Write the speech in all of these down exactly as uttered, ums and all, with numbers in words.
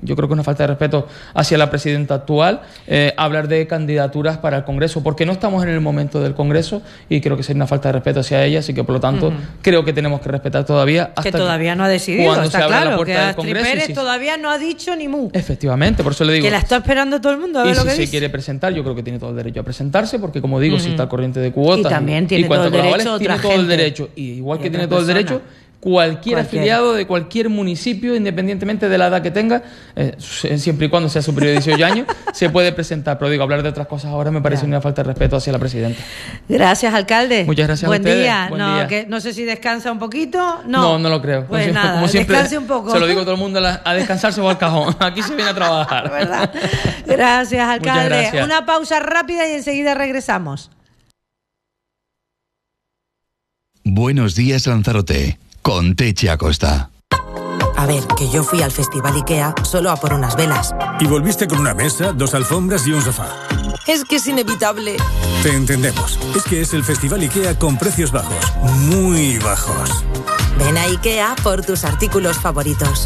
yo creo que es una falta de respeto hacia la presidenta actual eh, hablar de candidaturas para el Congreso, porque no estamos en el momento del Congreso y creo que sería una falta de respeto hacia ella, así que por lo tanto uh-huh. creo que tenemos que respetar todavía hasta que todavía no ha decidido, está claro, que Astrid Pérez sí. todavía no ha dicho ni mu. Efectivamente, por eso le digo. Que la está esperando todo el mundo a ver y lo si que se dice. quiere presentar, yo creo que tiene todo el derecho a presentarse, porque como digo, uh-huh. si está al corriente de cuotas. Y también y, tiene y todo el derecho vale, tiene todo el derecho. Y igual que tiene todo el derecho, cualquier, cualquier afiliado de cualquier municipio, independientemente de la edad que tenga, eh, siempre y cuando sea superior a dieciocho años, se puede presentar. Pero digo, hablar de otras cosas ahora me parece claro. una falta de respeto hacia la presidenta. Gracias, alcalde. Muchas gracias Buen a ustedes. Día. Buen no, día. Que no sé si descansa un poquito. No, no, no lo creo. Pues como nada, como siempre, descanse un poco. Se lo digo a todo el mundo, a descansarse o al cajón. Aquí se viene a trabajar. ¿Verdad? Gracias, alcalde. Gracias. Una pausa rápida y enseguida regresamos. Buenos días, Lanzarote. Con Techi Acosta. A ver, que yo fui al Festival IKEA solo a por unas velas. Y volviste con una mesa, dos alfombras y un sofá. Es que es inevitable. Te entendemos. Es que es el Festival IKEA con precios bajos. Muy bajos. Ven a IKEA por tus artículos favoritos.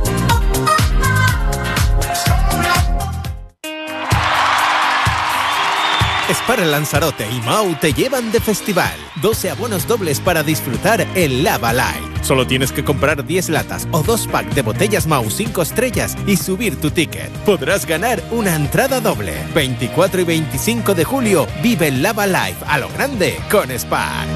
Spar Lanzarote y Mau te llevan de festival. doce abonos dobles para disfrutar el Lava Live. Solo tienes que comprar diez latas o dos packs de botellas Mau cinco estrellas y subir tu ticket. Podrás ganar una entrada doble. veinticuatro y veinticinco de julio vive el Lava Live a lo grande con Spar.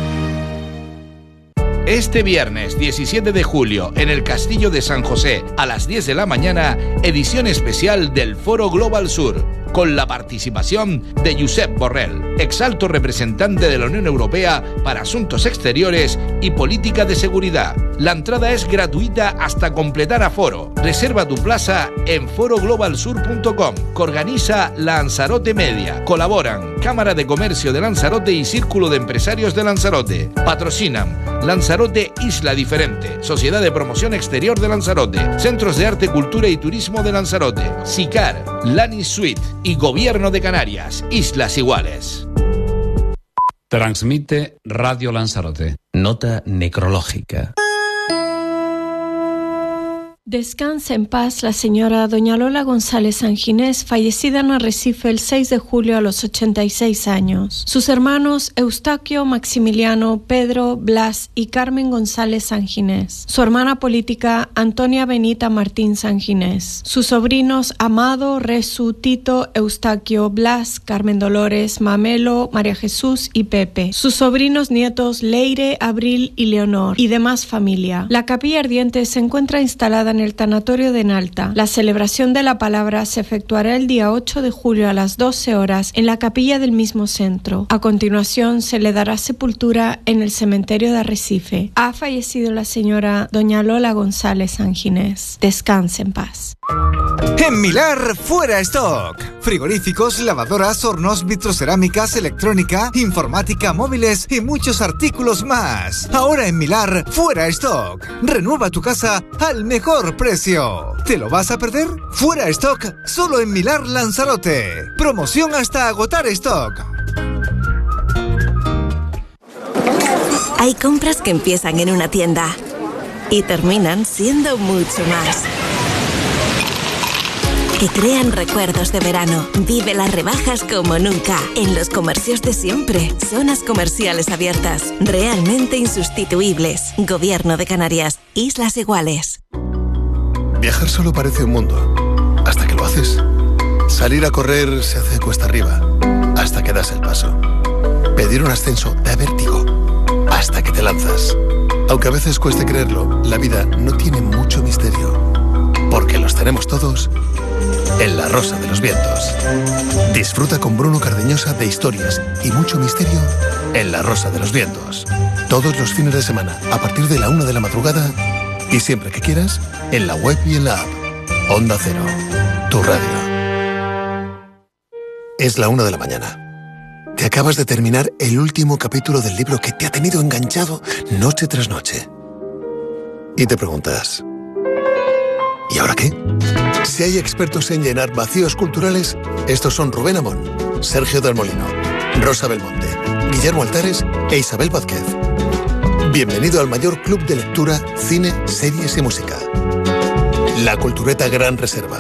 Este viernes diecisiete de julio en el Castillo de San José a las diez de la mañana, edición especial del Foro Global Sur, con la participación de Josep Borrell, exalto representante de la Unión Europea para Asuntos Exteriores y Política de Seguridad. La entrada es gratuita hasta completar aforo. Reserva tu plaza en foro global sur punto com, que organiza Lanzarote Media. Colaboran Cámara de Comercio de Lanzarote y Círculo de Empresarios de Lanzarote. Patrocinan Lanzarote Isla Diferente, Sociedad de Promoción Exterior de Lanzarote, Centros de Arte, Cultura y Turismo de Lanzarote, SICAR, Lani Suite y Gobierno de Canarias, Islas Iguales. Transmite Radio Lanzarote. Nota necrológica. Descanse en paz la señora doña Lola González Sanginés, fallecida en Arrecife el seis de julio a los ochenta y seis años. Sus hermanos Eustaquio, Maximiliano, Pedro, Blas y Carmen González Sanginés. Su hermana política Antonia Benita Martín Sanginés. Sus sobrinos Amado, Resu, Tito, Eustaquio, Blas, Carmen Dolores, Mamelo, María Jesús y Pepe. Sus sobrinos nietos Leire, Abril y Leonor y demás familia. La capilla ardiente se encuentra instalada en el tanatorio de Enalta. La celebración de la palabra se efectuará el día ocho de julio a las doce horas en la capilla del mismo centro. A continuación se le dará sepultura en el cementerio de Arrecife. Ha fallecido la señora doña Lola González Sanginés. Descanse en paz. En Milar, fuera stock. Frigoríficos, lavadoras, hornos, vitrocerámicas, electrónica, informática, móviles y muchos artículos más. Ahora en Milar, fuera stock. Renueva tu casa al mejor precio. ¿Te lo vas a perder? Fuera stock, solo en Milar Lanzarote. Promoción hasta agotar stock. Hay compras que empiezan en una tienda y terminan siendo mucho más. Que crean recuerdos de verano. Vive las rebajas como nunca. En los comercios de siempre. Zonas comerciales abiertas. Realmente insustituibles. Gobierno de Canarias. Islas Iguales. Viajar solo parece un mundo. Hasta que lo haces. Salir a correr se hace cuesta arriba. Hasta que das el paso. Pedir un ascenso da vértigo. Hasta que te lanzas. Aunque a veces cueste creerlo, la vida no tiene mucho misterio. Porque los tenemos todos en La Rosa de los Vientos. Disfruta con Bruno Cardeñosa de historias y mucho misterio en La Rosa de los Vientos. Todos los fines de semana, a partir de la una de la madrugada y siempre que quieras, en la web y en la app. Onda Cero, tu radio. Es la una de la mañana. Te acabas de terminar el último capítulo del libro que te ha tenido enganchado noche tras noche. Y te preguntas, ¿y ahora qué? Si hay expertos en llenar vacíos culturales, estos son Rubén Amón, Sergio del Molino, Rosa Belmonte, Guillermo Altares e Isabel Vázquez. Bienvenido al mayor club de lectura, cine, series y música. La Cultureta Gran Reserva.